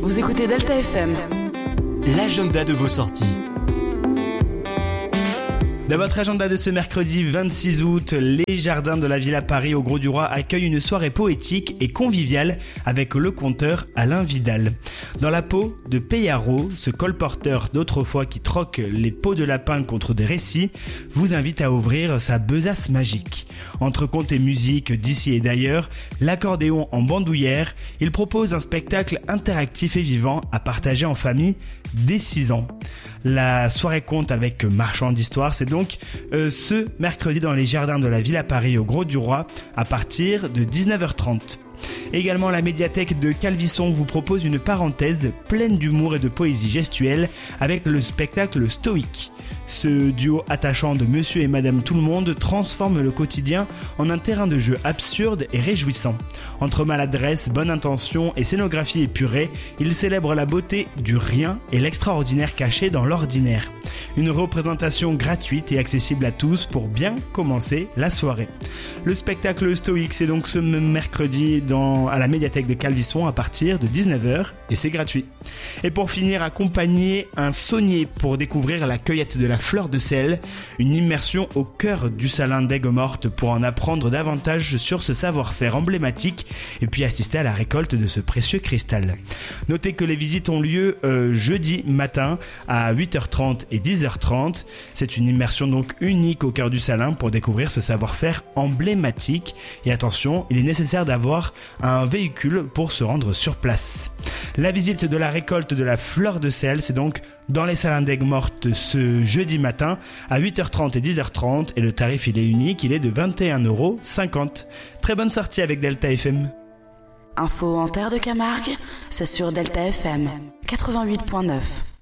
Vous écoutez Delta FM. L'agenda de vos sorties. Dans votre agenda de ce mercredi 26 août, les jardins de la Villa Paris au Grau-du-Roi accueillent une soirée poétique et conviviale avec le conteur Alain Vidal. Dans la peau de Peyarot, ce colporteur d'autrefois qui troque les peaux de lapin contre des récits, vous invite à ouvrir sa besace magique. Entre contes et musique d'ici et d'ailleurs, l'accordéon en bandoulière, il propose un spectacle interactif et vivant à partager en famille dès 6 ans. La soirée conte avec marchand d'histoire, c'est donc ce mercredi dans les jardins de la Villa Paris au Grau-du-Roi à partir de 19h30. Également, la médiathèque de Calvisson vous propose une parenthèse pleine d'humour et de poésie gestuelle avec le spectacle Stoïque. Ce duo attachant de Monsieur et Madame Tout-le-Monde transforme le quotidien en un terrain de jeu absurde et réjouissant. Entre maladresse, bonne intention et scénographie épurée, il célèbre la beauté du rien et l'extraordinaire caché dans l'ordinaire. Une représentation gratuite et accessible à tous pour bien commencer la soirée. Le spectacle Stoïque, c'est donc ce mercredi à la médiathèque de Calvisson à partir de 19h et c'est gratuit. Et pour finir, accompagnez un saunier pour découvrir la cueillette de la fleur de sel, une immersion au cœur du salin d'Aigues-Mortes pour en apprendre davantage sur ce savoir-faire emblématique et puis assister à la récolte de ce précieux cristal. Notez que les visites ont lieu jeudi matin à 8h30 et 10h30. C'est une immersion donc unique au cœur du salin pour découvrir ce savoir-faire emblématique. Et attention, il est nécessaire d'avoir un véhicule pour se rendre sur place. La visite de la récolte de la fleur de sel, c'est donc dans les salins d'Aigues-Mortes ce jeudi matin à 8h30 et 10h30 et le tarif il est unique, il est de 21,50 €. Très bonne sortie avec Delta FM. Info en terre de Camargue, c'est sur Delta FM 88.9.